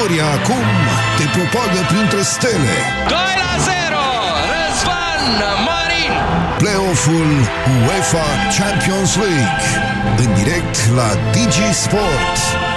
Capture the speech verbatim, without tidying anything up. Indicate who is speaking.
Speaker 1: Istoria acum te propagă printre stele.
Speaker 2: doi la zero! Răzvan Marin!
Speaker 1: Play-off-ul UEFA Champions League în direct la Digi Sport.